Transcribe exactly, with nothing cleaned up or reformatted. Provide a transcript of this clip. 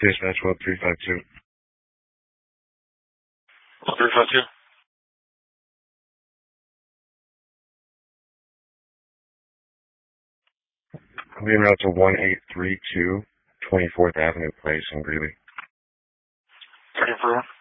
Dispatch one three five two. one three five two. We en route to one eight three two twenty-fourth Avenue Place in Greeley. Second for